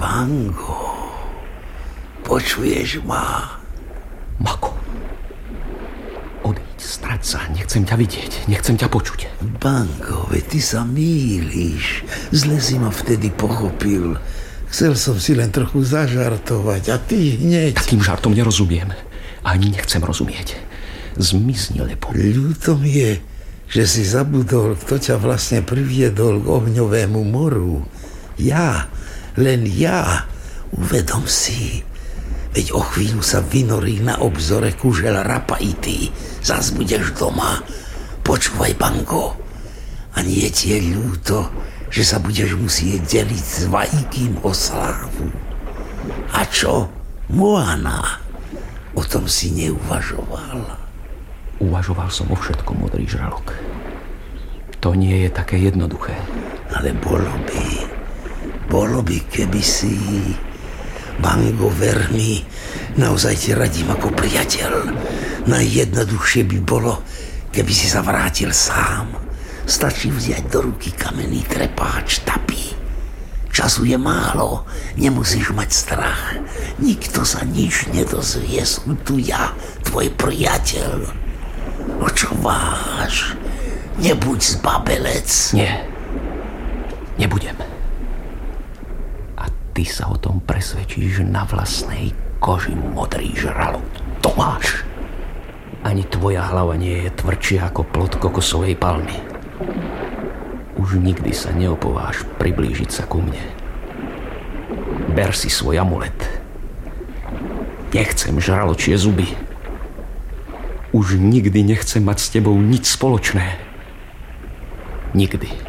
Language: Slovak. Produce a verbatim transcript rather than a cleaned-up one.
Bango, počuješ ma? Mako, odíď, strať sa, nechcem ťa vidieť, nechcem ťa počuť. Bango, veď ty sa mýliš. Zle si ma vtedy pochopil. Chcel som si len trochu zažartovať a ty hneď... Takým žartom nerozumiem. Ani nechcem rozumieť. Zmizni, lebo... Ľúto mi je, že si zabudol, kto ťa vlastne priviedol k ohňovému moru. Ja, len ja. Uvedom si. Veď o chvíľu sa vynorí na obzore kužel Rapaity. Zas budeš doma. Počúvaj, Bango. Ani je ti ľúto, že sa budeš musieť deliť s Vajkým o slávu. A čo? Moana? O tom si neuvažoval. Uvažoval som o všetkom, modrý žralok. To nie je také jednoduché. Ale bolo by. Bolo by, keby si... Bango, ver mi, naozaj ti radím ako priateľ. Najjednoduchšie by bolo, keby si sa vrátil sám. Stačí vziať do ruky kamenný trepáč, tapy. Času je málo, nemusíš mať strach. Nikto sa nič nedozvie, som tu ja, tvoj priateľ. O čo váš? Nebuď zbabelec. Nie, nebudem. A ty sa o tom presvedčíš na vlastnej koži, modrý žralok. To máš. Ani tvoja hlava nie je tvrdšia ako plod kokosovej palmy. Už nikdy sa neopováš priblížiť sa ku mne. Ber si svoj amulet. Nechcem žraločie zuby. Už nikdy nechcem mať s tebou nič spoločné. Nikdy.